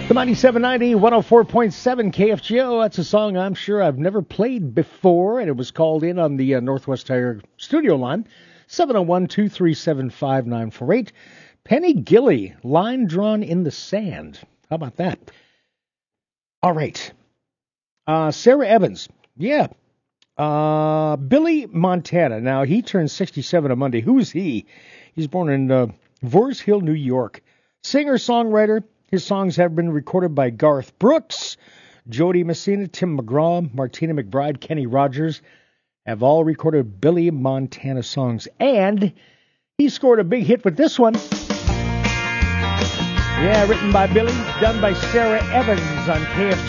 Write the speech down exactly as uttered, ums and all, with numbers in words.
The ninety-seven ninety, one oh four point seven K F G O. That's a song I'm sure I've never played before, and it was called in on the uh, Northwest Tire studio line, seven oh one, two three seven, five nine four eight. Penny Gilly, Line Drawn in the Sand. How about that? All right. Uh, Sarah Evans. Yeah. Uh, Billy Montana. Now, he turned sixty-seven on Monday. Who's he? He's born in uh, Voers Hill, New York. Singer-songwriter. His songs have been recorded by Garth Brooks, Jody Messina, Tim McGraw, Martina McBride, Kenny Rogers, have all recorded Billy Montana songs. And he scored a big hit with this one. Yeah, written by Billy, done by Sarah Evans on K F G O.